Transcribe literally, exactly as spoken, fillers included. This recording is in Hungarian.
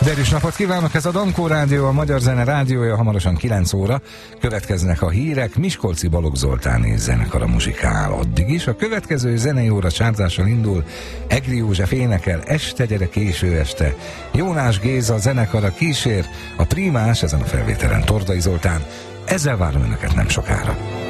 Derűs napot kívánok, ez a Dankó Rádió, a Magyar Zene Rádiója, hamarosan kilenc óra. Következnek a hírek, Miskolci Balogh Zoltáné zenekara muzsikál addig is. A következő zenei óra csárzással indul, Egri József énekel, Este gyere késő este. Jónás Géza zenekara kísér, a Prímás, ezen a felvételen Tordai Zoltán. Ezzel várom önöket nem sokára.